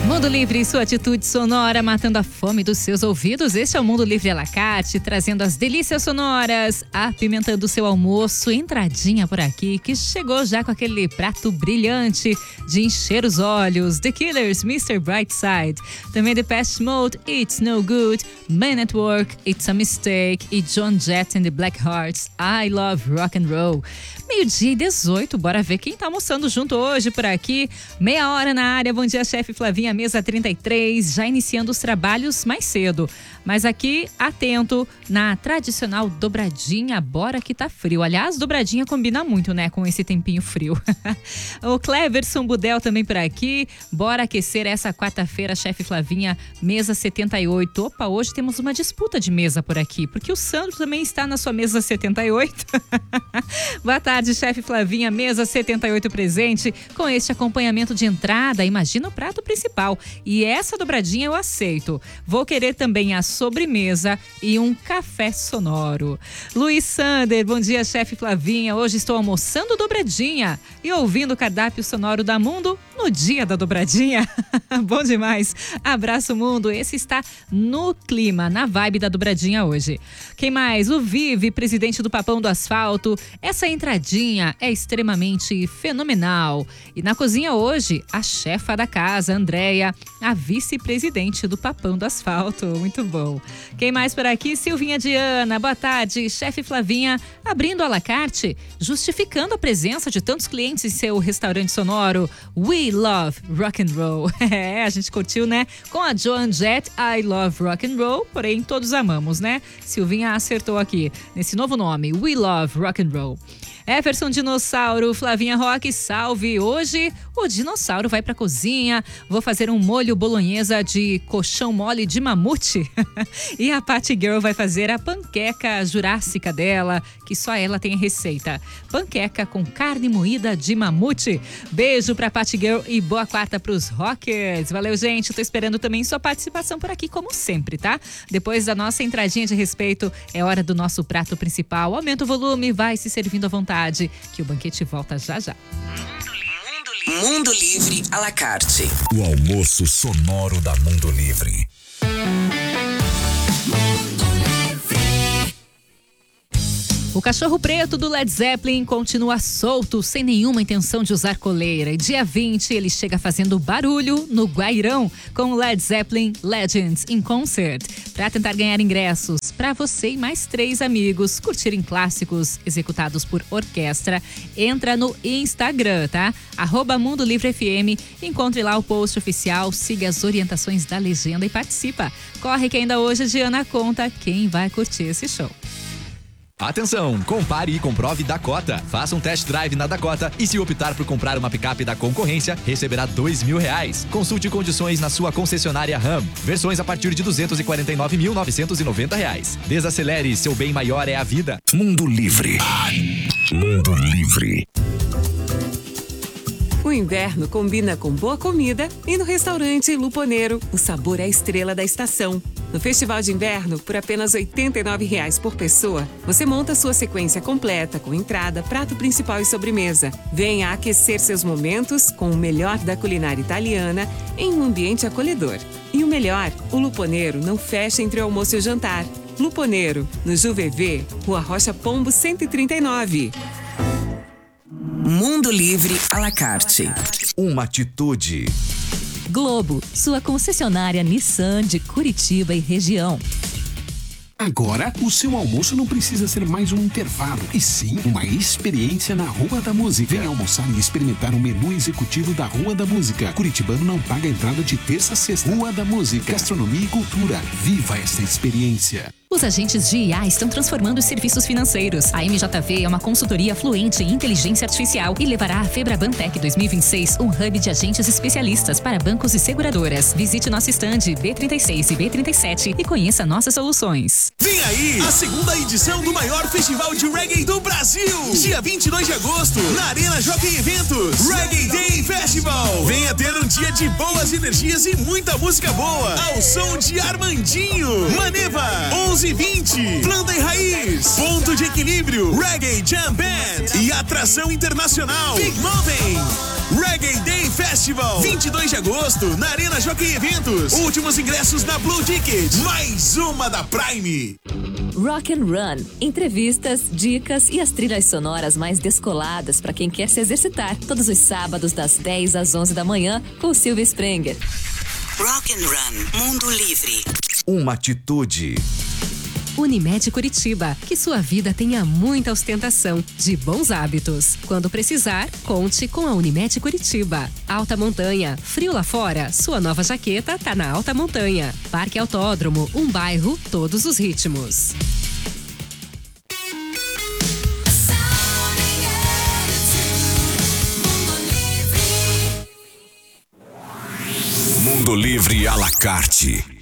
Mundo Livre, sua atitude sonora matando a fome dos seus ouvidos. Este é o Mundo Livre à la carte, trazendo as delícias sonoras, apimentando o seu almoço. Entradinha por aqui, que chegou já com aquele prato brilhante de encher os olhos. The Killers, Mr. Brightside. Também Depeche Mode, It's No Good. Man at Work, It's a Mistake. E John Jett and the Blackhearts, I Love Rock and Roll. 12:18, bora ver quem tá almoçando junto hoje por aqui. Meia hora na área. Bom dia, chefe Flavinha, mesa 33, já iniciando os trabalhos mais cedo. Mas aqui, atento na tradicional dobradinha, bora que tá frio. Aliás, dobradinha combina muito, né, com esse tempinho frio. O Cleverson Budel também por aqui. Bora aquecer essa quarta-feira, chefe Flavinha, mesa 78. Opa, hoje temos uma disputa de mesa por aqui, porque o Sandro também está na sua mesa 78. Boa tarde, chefe Flavinha, mesa 78 presente, com este acompanhamento de entrada. Imagina o prato principal. E essa dobradinha eu aceito. Vou querer também a sobremesa e um café sonoro. Luiz Sander, bom dia, chefe Flavinha. Hoje estou almoçando dobradinha e ouvindo o cardápio sonoro da Mundo no dia da dobradinha. Bom demais. Abraço, Mundo. Esse está no clima, na vibe da dobradinha hoje. Quem mais? O Vive, presidente do Papão do Asfalto. Essa entradinha é extremamente fenomenal. E na cozinha hoje, a chefa da casa, Andréia, a vice-presidente do Papão do Asfalto. Muito bom. Quem mais por aqui? Silvinha Diana, boa tarde. Chefe Flavinha, abrindo a la carte, justificando a presença de tantos clientes em seu restaurante sonoro. We Love Rock and Roll. É, a gente curtiu, né? Com a Joan Jett, I Love Rock and Roll, porém todos amamos, né? Silvinha acertou aqui, nesse novo nome, We Love Rock and Roll. Everson Dinossauro, Flavinha Rock, salve! Hoje o dinossauro vai pra cozinha, vou fazer um molho bolonhesa de colchão mole de mamute. E a Patty Girl vai fazer a panqueca jurássica dela, que só ela tem a receita. Panqueca com carne moída de mamute. Beijo pra Patty Girl e boa quarta pros rockers. Valeu, gente, tô esperando também sua participação por aqui, como sempre, tá? Depois da nossa entradinha de respeito, é hora do nosso prato principal. Aumenta o volume, vai se servindo à vontade, que o banquete volta já já. Mundo Livre à la carte. O almoço sonoro da Mundo Livre. O cachorro preto do Led Zeppelin continua solto, sem nenhuma intenção de usar coleira. E dia 20 ele chega fazendo barulho no Guairão com o Led Zeppelin Legends in Concert. Para tentar ganhar ingressos para você e mais 3 amigos curtirem clássicos executados por orquestra, entra no Instagram, tá? @Mundo Livre FM, encontre lá o post oficial, siga as orientações da legenda e participa. Corre que ainda hoje a Diana conta quem vai curtir esse show. Atenção, compare e comprove Dakota. Faça um test drive na Dakota e se optar por comprar uma picape da concorrência, receberá R$2.000. Consulte condições na sua concessionária Ram. Versões a partir de R$249.990. Desacelere, seu bem maior é a vida. Mundo Livre. Mundo Livre. O inverno combina com boa comida e no restaurante Luponeiro, o sabor é a estrela da estação. No Festival de Inverno, por apenas R$ 89,00 por pessoa, você monta sua sequência completa com entrada, prato principal e sobremesa. Venha aquecer seus momentos com o melhor da culinária italiana em um ambiente acolhedor. E o melhor, o Luponeiro não fecha entre o almoço e o jantar. Luponeiro, no JuVV, Rua Rocha Pombo 139. Mundo Livre à la carte. Uma atitude. Globo, sua concessionária Nissan de Curitiba e região. Agora, o seu almoço não precisa ser mais um intervalo, e sim uma experiência na Rua da Música. Venha almoçar e experimentar o menu executivo da Rua da Música. Curitibano não paga entrada de terça a sexta. Rua da Música, gastronomia e cultura. Viva essa experiência. Os agentes de IA estão transformando os serviços financeiros. A MJV é uma consultoria fluente em inteligência artificial e levará à Febraban Tech 2026 um hub de agentes especialistas para bancos e seguradoras. Visite nosso estande B36 e B37 e conheça nossas soluções. Vem aí a segunda edição do maior festival de reggae do Brasil. Dia 22 de agosto, na Arena Jockey Eventos. Reggae Day Festival. Venha ter um dia de boas energias e muita música boa. Ao som de Armandinho, Maneva, 11 220. Planta e Raiz, Ponto de Equilíbrio, Reggae Jam Band e Atração Internacional Big Mountain. Reggae Day Festival, 22 de agosto, na Arena Jockey Eventos. Últimos ingressos na Blue Ticket. Mais uma da Prime. Rock and Run. Entrevistas, dicas e as trilhas sonoras mais descoladas para quem quer se exercitar. Todos os sábados, das 10 às 11 da manhã, com Silvia Sprenger. Rock and Run, Mundo Livre. Uma atitude. Unimed Curitiba, que sua vida tenha muita ostentação de bons hábitos. Quando precisar, conte com a Unimed Curitiba. Alta Montanha, frio lá fora? Sua nova jaqueta tá na Alta Montanha. Parque Autódromo, um bairro, todos os ritmos. Mundo Livre à la carte.